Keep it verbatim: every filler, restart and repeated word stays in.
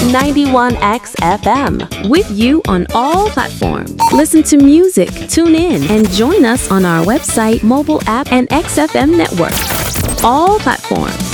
ninety-one X F M, with you on all platforms. Listen to music, tune in, and join us on our website, mobile app, and X F M network. All platforms.